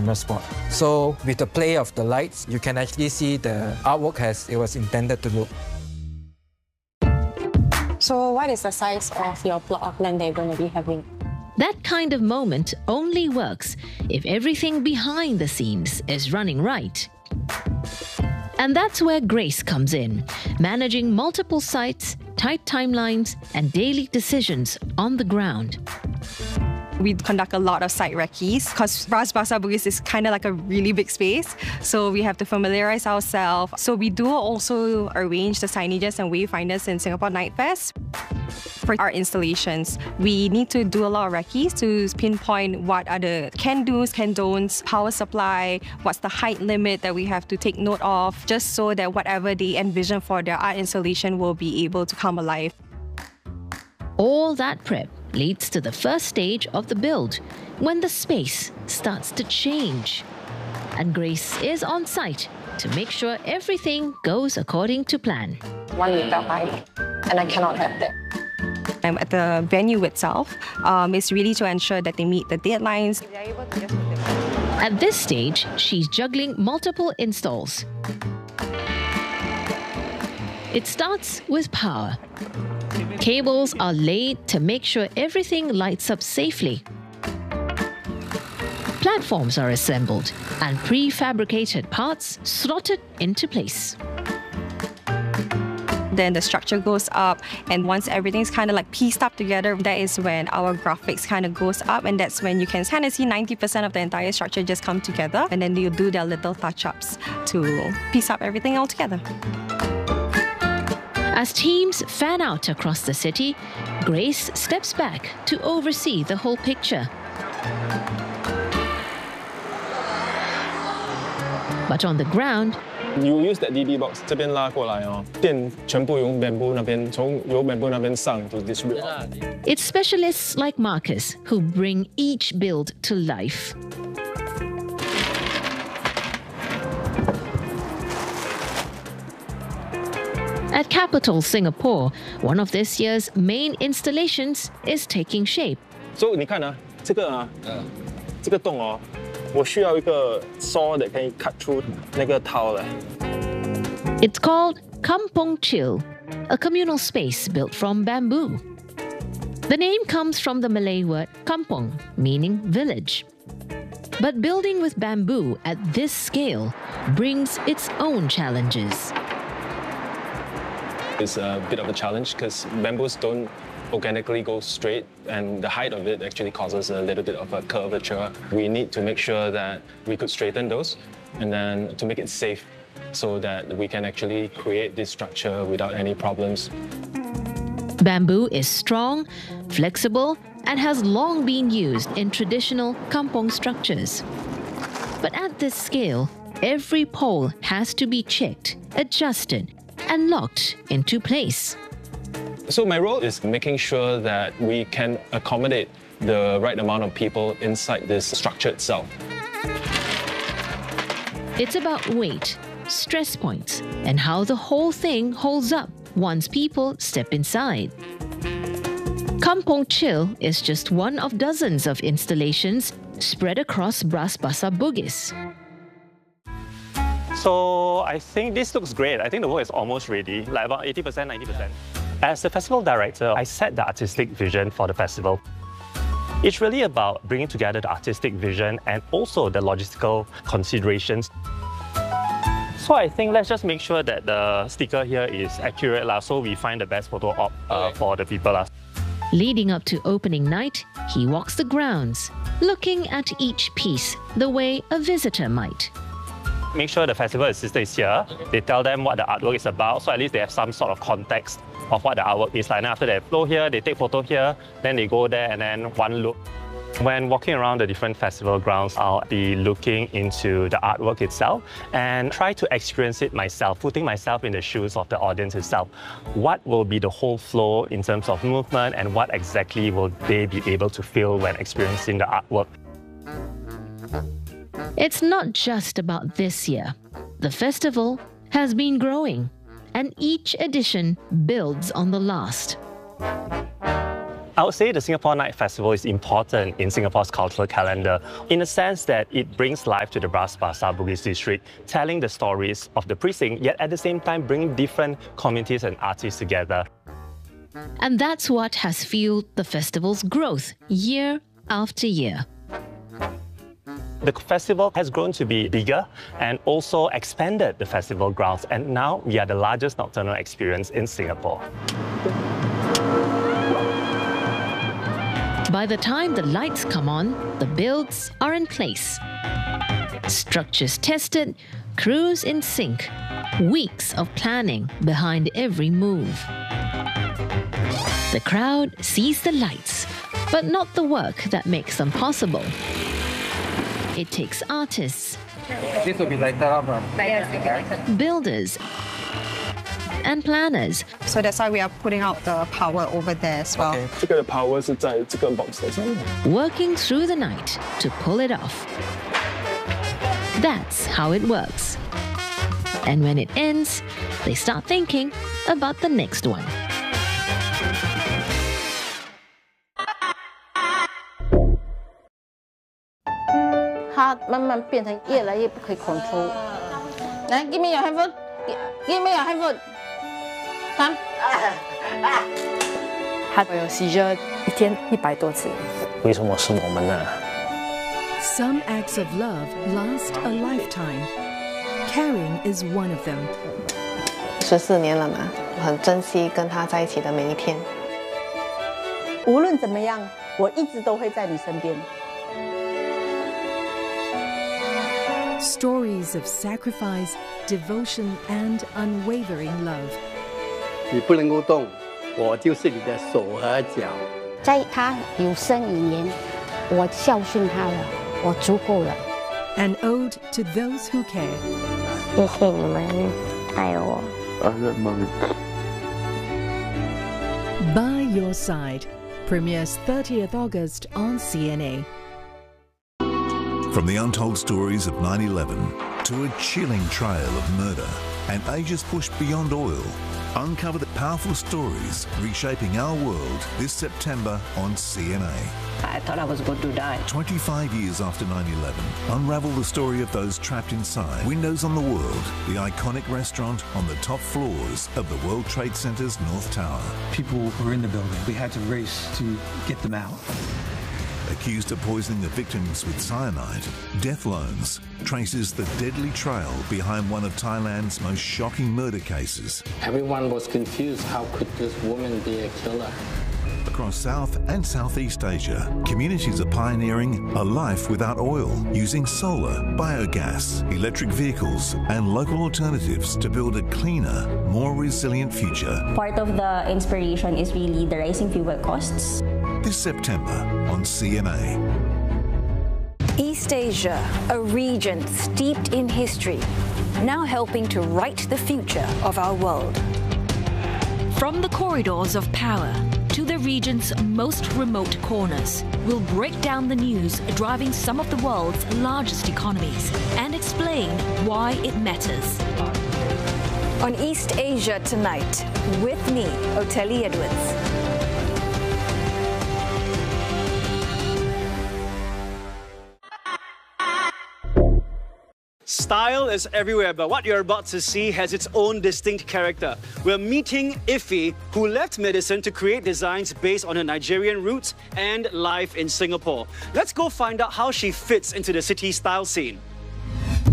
camera spot. So with the play of the lights, you can actually see the artwork as it was intended to look. So what is the size of your plot of land that you're going to be having? That kind of moment only works if everything behind the scenes is running right. And that's where Grace comes in, managing multiple sites, tight timelines, and daily decisions on the ground. We conduct a lot of site recce's because Bras Basah Bugis is kind of like a really big space. So we have to familiarize ourselves. So we do also arrange the signages and wayfinders in Singapore Night Fest. For our installations, we need to do a lot of recce's to pinpoint what are the can-dos, can-don'ts, power supply, what's the height limit that we have to take note of, just so that whatever they envision for their art installation will be able to come alive. All that prep leads to the first stage of the build, when the space starts to change. And Grace is on site to make sure everything goes according to plan. 1 meter high, and I cannot have that. At the venue itself, is really to ensure that they meet the deadlines. At this stage, she's juggling multiple installs. It starts with power. Cables are laid to make sure everything lights up safely. Platforms are assembled and prefabricated parts slotted into place. Then the structure goes up, and once everything's kind of like pieced up together, that is when our graphics kind of goes up, and that's when you can kind of see 90% of the entire structure just come together, and then you do their little touch-ups to piece up everything all together. As teams fan out across the city, Grace steps back to oversee the whole picture. But on the ground, You use that DB box 这边拉过来哦，电全部用 bamboo 那边，从由 bamboo 那边上 to distribute. it's specialists like Marcus who bring each build to life. At Capital Singapore, one of this year's main installations is taking shape. So 你看啊，这个啊，这个洞哦，我需要一个 saw that 可以 cut through 那个套的。 It's called Kampong Chill, a communal space built from bamboo. The name comes from the Malay word kampong, meaning village. But building with bamboo at this scale brings its own challenges. It's a bit of a challenge because bamboos don't organically go straight, and the height of it actually causes a little bit of a curvature. We need to make sure that we could straighten those, and then to make it safe so that we can actually create this structure without any problems. Bamboo is strong, flexible, and has long been used in traditional kampong structures. But at this scale, every pole has to be checked, adjusted, and locked into place. So my role is making sure that we can accommodate the right amount of people inside this structure itself. It's about weight, stress points, and how the whole thing holds up once people step inside. Kampong Chill is just one of dozens of installations spread across Bras Basah Bugis. So I think this looks great. I think the work is almost ready, like about 80%, 90%. As the festival director, I set the artistic vision for the festival. It's really about bringing together the artistic vision and also the logistical considerations. So I think let's just make sure that the sticker here is accurate, so we find the best photo op for the people. Leading up to opening night, he walks the grounds, looking at each piece the way a visitor might. Make sure the festival assistant is here. They tell them what the artwork is about, so at least they have some sort of context of what the artwork is like. And after they flow here, they take photo here, then they go there and then one look. When walking around the different festival grounds, I'll be looking into the artwork itself and try to experience it myself, putting myself in the shoes of the audience itself. What will be the whole flow in terms of movement, and what exactly will they be able to feel when experiencing the artwork? It's not just about this year. The festival has been growing, and each edition builds on the last. I would say the Singapore Night Festival is important in Singapore's cultural calendar in the sense that it brings life to the Bras Basah Bugis district, telling the stories of the precinct, yet at the same time bringing different communities and artists together. And that's what has fueled the festival's growth year after year. The festival has grown to be bigger and also expanded the festival grounds, and now we are the largest nocturnal experience in Singapore. By the time the lights come on, the builds are in place. Structures tested, crews in sync, weeks of planning behind every move. The crowd sees the lights, but not the work that makes them possible. It takes artists, This will be lighted up. builders, and planners So that's why we are putting out the power over there as well. 这个 power 是在这个 box 上面。 working through the night to pull it off. That's how it works. And when it ends, they start thinking about the next one. 它慢慢变成越来越不可以control。来 ，give me your handphone， give me your handphone。看， 他有 seizure 一天100多次。 为什么是我们呢？ Some acts of love last a lifetime. Caring is one of them. 14年了嘛，我很珍惜跟他在一起的每一天。 无论怎么样，我一直都会在你身边。 Stories of sacrifice, devotion, and unwavering love. 你不能够动，我就是你的手和脚。 在他有生以年，我孝顺他了，我足够了。 An ode to those who care. 谢谢你们爱我。 By Your Side premieres 30th August on CNA. From the untold stories of 9/11 to a chilling trail of murder and ages pushed beyond oil, uncover the powerful stories reshaping our world this September on CNA. I thought I was going to die. 25 years after 9/11, unravel the story of those trapped inside. Windows on the World, the iconic restaurant on the top floors of the World Trade Center's North Tower. People were in the building. We had to race to get them out. Accused of poisoning the victims with cyanide, Death Loans traces the deadly trail behind one of Thailand's most shocking murder cases. Everyone was confused. How could this woman be a killer? Across South and Southeast Asia, communities are pioneering a life without oil, using solar, biogas, electric vehicles, and local alternatives to build a cleaner, more resilient future. Part of the inspiration is really the rising fuel costs. This September on CNA. East Asia, a region steeped in history, now helping to write the future of our world. From the corridors of power to the region's most remote corners, we'll break down the news driving some of the world's largest economies and explain why it matters. On East Asia tonight, with me, Oteli Edwards. Style is everywhere, but what you're about to see has its own distinct character. We're meeting Iffy, who left medicine to create designs based on her Nigerian roots and life in Singapore. Let's go find out how she fits into the city style scene.